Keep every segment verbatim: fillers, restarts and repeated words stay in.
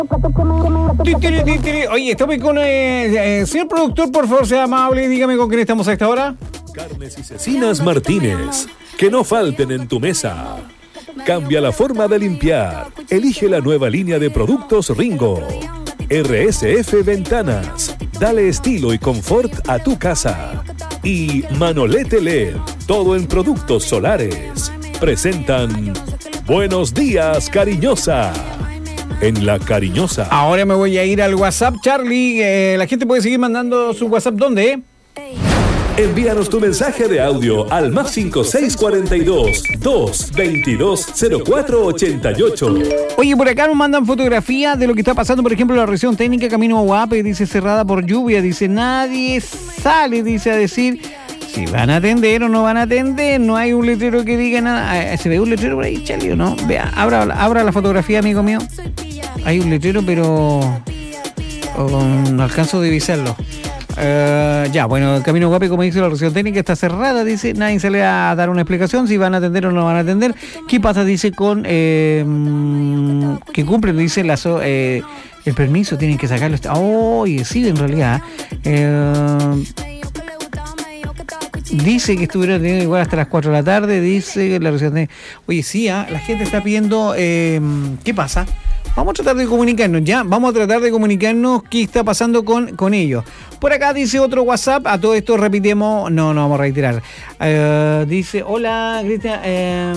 Titiri, titiri. Oye, estamos con... Eh, eh, señor productor, por favor, sea amable, dígame con quién estamos a esta hora. Carnes y Cecinas Martínez, que no falten en tu mesa. Cambia la forma de limpiar. Elige la nueva línea de productos Ringo. R S F Ventanas. Dale estilo y confort a tu casa. Y Manolete L E D. Todo en productos solares. Presentan Buenos Días, Cariñosa. En La Cariñosa. Ahora me voy a ir al WhatsApp, Charlie. Eh, la gente puede seguir mandando su WhatsApp. ¿Dónde? Envíanos tu mensaje de audio al más cinco seis cuatro dos, dos veintidós, cero cuatro ochenta y ocho. Oye, por acá nos mandan fotografías de lo que está pasando, por ejemplo, la región técnica Camino a Huape, dice cerrada por lluvia, dice nadie sale, dice a decir si van a atender o no van a atender, no hay un letrero que diga nada. ¿Se ve un letrero por ahí, Charlie, o no? Vea, abra, abra la fotografía, amigo mío. Hay un letrero, pero oh, no alcanzo a divisarlo. Uh, ya, bueno, el Camino Guape, como dice la región técnica, está cerrada, dice, nadie sale a dar una explicación si van a atender o no van a atender. ¿Qué pasa? Dice con eh, que cumplen, dice la so, eh, el permiso, tienen que sacarlo. Oye, oh, sí, en realidad eh, dice que estuvieron atendiendo igual hasta las cuatro de la tarde, dice la región técnica. Oye, sí, ¿eh? La gente está pidiendo eh, ¿qué pasa? Vamos a tratar de comunicarnos, ya, vamos a tratar de comunicarnos qué está pasando con, con ellos. Por acá dice otro WhatsApp, a todo esto repitemos, no, no vamos a reiterar. Uh, dice, hola, Cristian. Eh,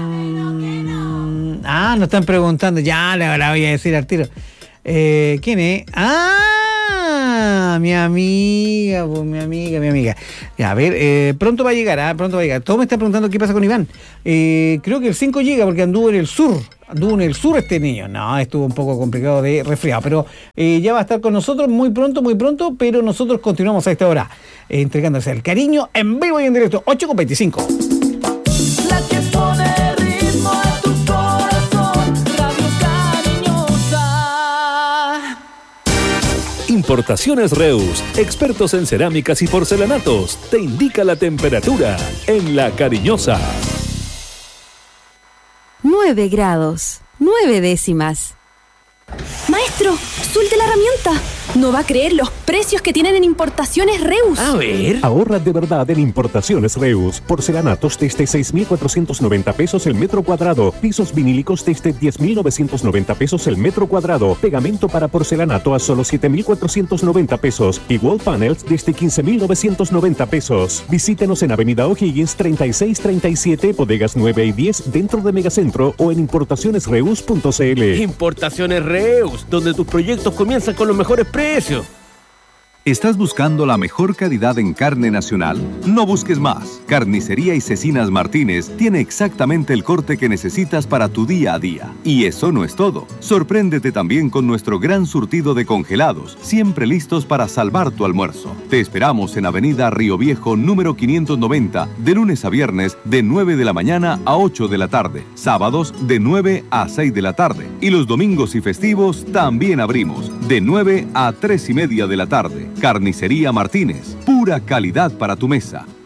ah, nos están preguntando, ya la, la voy a decir al tiro. Eh, ¿Quién es? Ah, mi amiga, pues, mi amiga, mi amiga. Ya, a ver, eh, pronto va a llegar, ¿ah? Pronto va a llegar. Todos me están preguntando qué pasa con Iván. Eh, creo que el cinco llega porque anduvo en el sur. Anduvo en el sur este niño. No, estuvo un poco complicado de resfriado, pero eh, ya va a estar con nosotros muy pronto, muy pronto, pero nosotros continuamos a esta hora, eh, entregándose el cariño en vivo y en directo, ocho con veinticinco. La que pone ritmo a tu corazón, Radio Cariñosa. Importaciones Reus, expertos en cerámicas y porcelanatos, te indica la temperatura en La Cariñosa. Nueve grados, nueve décimas. Maestro, suelte la herramienta. No va a creer los precios que tienen en Importaciones Reus. A ver. Ahorra de verdad en Importaciones Reus. Porcelanatos desde seis mil cuatrocientos noventa pesos el metro cuadrado. Pisos vinílicos desde diez mil novecientos noventa pesos el metro cuadrado. Pegamento para porcelanato a solo siete mil cuatrocientos noventa pesos. Y wall panels desde quince mil novecientos noventa pesos. Visítenos en Avenida O'Higgins treinta y seis treinta y siete, bodegas nueve y diez dentro de Megacentro o en importaciones reus punto c l. Importaciones Reus, donde tus proyectos comienzan con los mejores precios. ¿Estás buscando la mejor calidad en carne nacional? No busques más. Carnicería y Cecinas Martínez tiene exactamente el corte que necesitas para tu día a día. Y eso no es todo. Sorpréndete también con nuestro gran surtido de congelados, siempre listos para salvar tu almuerzo. Te esperamos en Avenida Río Viejo, número quinientos noventa, de lunes a viernes, de nueve de la mañana a ocho de la tarde. Sábados, de nueve a seis de la tarde. Y los domingos y festivos también abrimos, de nueve a tres y media de la tarde. Carnicería Martínez, pura calidad para tu mesa.